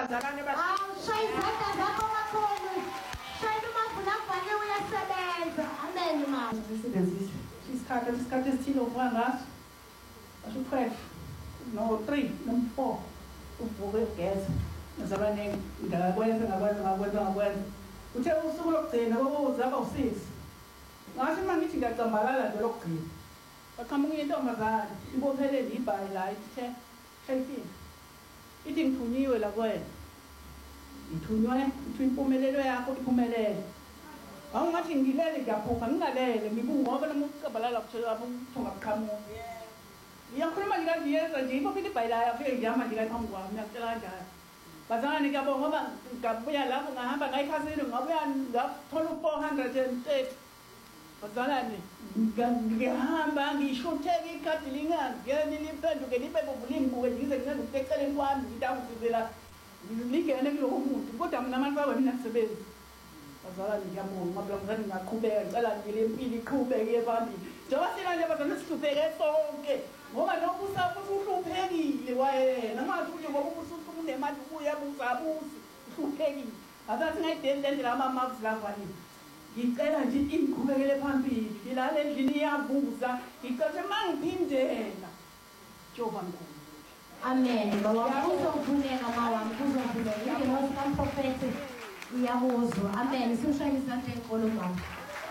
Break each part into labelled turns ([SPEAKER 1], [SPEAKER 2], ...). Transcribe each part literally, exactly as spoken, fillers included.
[SPEAKER 1] bazalwane ba
[SPEAKER 2] awushaye izandla zakho kakhulu shayela umavula avale uyasebenza amen mama
[SPEAKER 1] sisebenzise isikhathi isikhathi esithile uvuka ngaso basho twelve no three no four uvuke ugeza nazabane ngakwenza ngakwenza ngakwenza ngakwenza uthe usuku lokugcina kwakuzaba u-six ngasho uma ngithi ngiyacambalala nje lokugcina baqhamuka intombazane ibophelele ibhayi la ithe shayifini ithi ngithunyiwe la kwena ngithunywe ithi impumelelo yakho iphumelele awungathi ngilele ngiyaphupha ngingalele ngibuka ngoba noma ucabalala kuthela ubuthonga buqhamuka iyakhuluma nje kandiyenza nje ibophe ibhayi la yafike ngiyama nje phambi kwami ngiyacela kanjani bazalwane ngiyabonga ngoba ngabuya lapho ngahamba ngayikhasini ngabuya ngathola u-four hundred thirty bazalwane ngihamba ngishutheka ikhadi lingangeni liphenduke libe bovulimbuke ngize ngingene eceleni kwami ngidawusizela lingene kulowo muntu kodwa mina abantu bakho mina sisebenzi bazalwane ngiyabonga ngoba ngizani ngiyaqhubeka ngicela nje le mpilo iqhubeke phambili njengoba sina nje bazalwane sihlupheke sonke ngoba lokhu usahluphekile wayena ngathi nje ngoba usuthi unemali ubuya buzabusi uhluphekile asathi ngayideli lendlela ama-marks lavalile ngicela nje imqhubekele phambili ngilale endlini iyavuza ngicela mangiphindela Jehova mkhulu
[SPEAKER 2] amen baba uzovuleka mawami uzovuleka ingelosi kamprofethi iyakuzwa amen simshayile izandla enkolo mama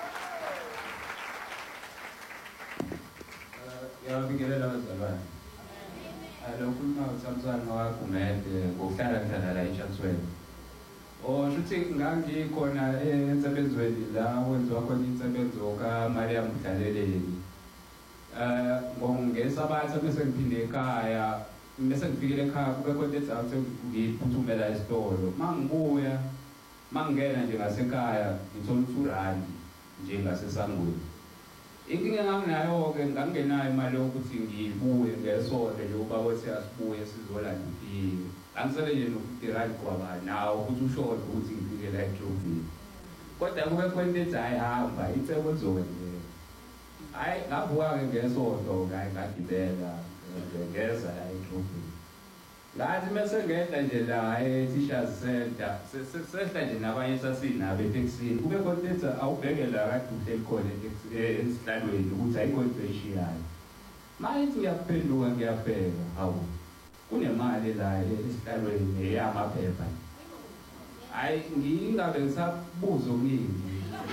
[SPEAKER 3] yabingelela abazalwane lokhu uSamson wakumede ngokuhlala khona la eChatsworth oh shuthi ngangikhona emsebenzweni la wenziwa khona insebenzo kaMariam Mdlaleleli eh ngongesabatha bese ngiphinde ekhaya bese ngifikile ekhaya kube konke ezathi ngiphuthumela esitolo mangibuya mangena nje ngasekhaya ngithola two rand nje ngasesangweni inkinga nganginayo ke ngangenayo imali yokuthi ngibuye ngesonto nje ubaba othi asibuye sizolanda impilo angisele nje no-fifty rand kwaba nawo ukuthi ushoda ukuthi ngifike la eJovini kodwa kube khona ethi hayi hamba icebo lizokwenzeka hayi ngavuka-ke ngesonto ngagibela ngeza la eJovini ngathi mase ngehla nje la e-Teachers Center sesehla nje nabanye sasinabo etekisini kube khona ethi awubheke la kade uhleli khona esihlalweni ukuthi ayikho into eshiyayo manje ngiyaphenduka ngiyabheka hawu kunemali la esihlalweni eyamaphepha hayi ngingabe ngisabuza okuningi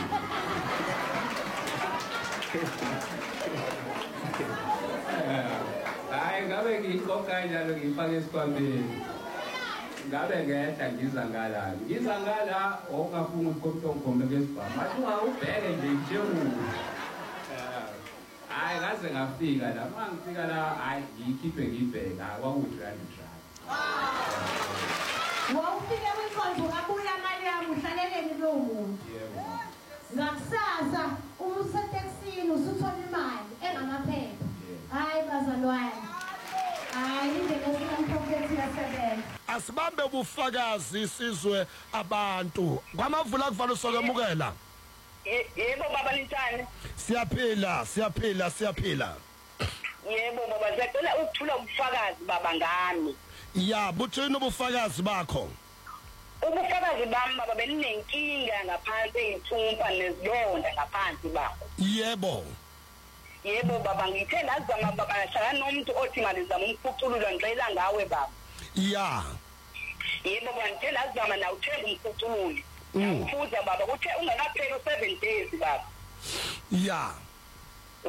[SPEAKER 3] hayi ngabe ngiyikhokha njalo ngiyifaka esikhwameni ngabe ngehla ngiza ngala ngiza ngala ongafuna ukukhombe ngesibhamu manje ungawubheke nje njengoba hayi ngaze ngafika la mangifika la hayi ngiyikhiphe ngibheka kwakuthi kanti njalo
[SPEAKER 2] wawufike kwinkonzo kabuya imali yami uhlaleleni lowo muntu
[SPEAKER 3] yebo
[SPEAKER 2] ngakusasa uma usetekisini usuthola imali engamaphepha hayi bazalwane hayi indlela esikamprofethi yasebenza
[SPEAKER 4] asibambe ubufakazi isizwe abantu kwamavula kufanele sokwamukela
[SPEAKER 5] yebo baba Lintane
[SPEAKER 4] siyaphila siyaphila siyaphila
[SPEAKER 5] yebo baba ngicela ukuthula ubufakazi baba ngami
[SPEAKER 4] ya buthini ubufakazi bakho
[SPEAKER 5] ubufakazi bami baba beninenkinga ngaphansi ey'thumpa nezilonda ngaphansi bakho
[SPEAKER 4] yebo
[SPEAKER 5] yebo baba ngithe lazama baba ngahlangana nomuntu othi ngalizama umfuculula ngicela ngawe baba
[SPEAKER 4] ya
[SPEAKER 5] yebo baba ngithe lazama na uthenga umfucululi ufuza baba kuthe ungakapheli seven days baba
[SPEAKER 4] ya